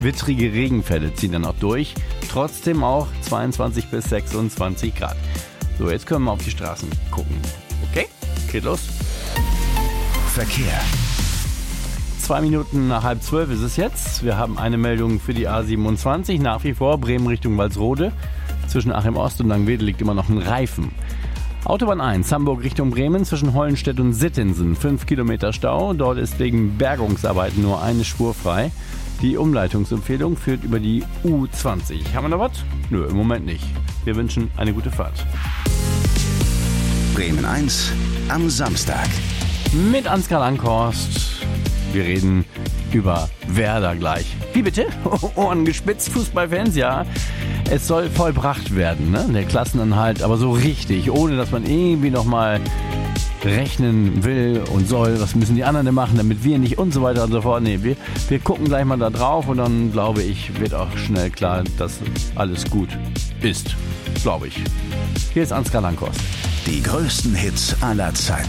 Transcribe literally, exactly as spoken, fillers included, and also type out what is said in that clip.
Wittrige Regenfälle ziehen dann auch durch. Trotzdem auch zweiundzwanzig bis sechsundzwanzig Grad. So, jetzt können wir auf die Straßen gucken. Okay, geht los. Verkehr. Zwei Minuten nach halb zwölf ist es jetzt. Wir haben eine Meldung für die A siebenundzwanzig. Nach wie vor Bremen Richtung Walsrode. Zwischen Achim Ost und Langwedel liegt immer noch ein Reifen. Autobahn eins, Hamburg Richtung Bremen, zwischen Hollenstedt und Sittensen. fünf Kilometer Stau. Dort ist wegen Bergungsarbeiten nur eine Spur frei. Die Umleitungsempfehlung führt über die U zwanzig. Haben wir noch was? Nö, im Moment nicht. Wir wünschen eine gute Fahrt. Bremen eins am Samstag. Mit Ansgar Langhorst. Wir reden über Werder gleich. Wie bitte? Ohren gespitzt, Fußballfans, ja. Es soll vollbracht werden, ne? Der Klassenerhalt, aber so richtig, ohne dass man irgendwie nochmal rechnen will und soll. Was müssen die anderen denn machen, damit wir nicht und so weiter und so fort. Nee, wir, wir gucken gleich mal da drauf und dann, glaube ich, wird auch schnell klar, dass alles gut ist. Glaube ich. Hier ist Ansgar Langhorst. Die größten Hits aller Zeiten.